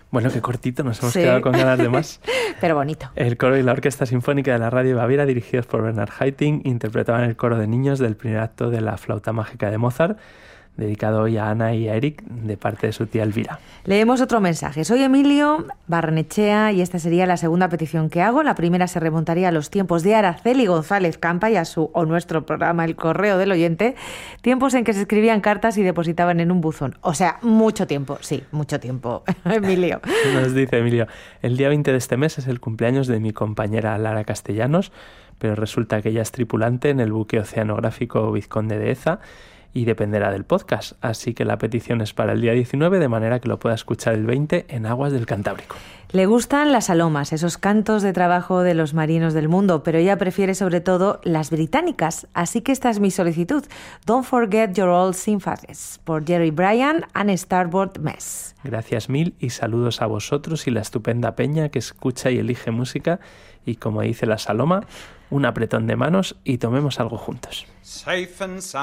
Bueno, qué cortito, nos hemos quedado con ganas de más. Pero bonito. El coro y la Orquesta Sinfónica de la Radio Baviera, dirigidos por Bernhard Haitink, interpretaban el coro de niños del primer acto de La Flauta Mágica de Mozart, dedicado hoy a Ana y a Eric, de parte de su tía Elvira. Leemos otro mensaje. Soy Emilio Barrenechea y esta sería la segunda petición que hago. La primera se remontaría a los tiempos de Araceli González Campa y a su o nuestro programa El Correo del Oyente, tiempos en que se escribían cartas y depositaban en un buzón. O sea, mucho tiempo, sí, mucho tiempo, Emilio. Nos dice Emilio, el día 20 de este mes es el cumpleaños de mi compañera Lara Castellanos, pero resulta que ella es tripulante en el buque oceanográfico Vizconde de Eza y dependerá del podcast, así que la petición es para el día 19, de manera que lo pueda escuchar el 20 en aguas del Cantábrico. Le gustan las salomas, esos cantos de trabajo de los marinos del mundo, pero ella prefiere sobre todo las británicas, así que esta es mi solicitud. Don't Forget Your Old Sympathies, por Jerry Bryan and Starboard Mess. Gracias mil y saludos a vosotros y la estupenda peña que escucha y elige música, y como dice la Saloma, un apretón de manos y tomemos algo juntos. Safe and sound.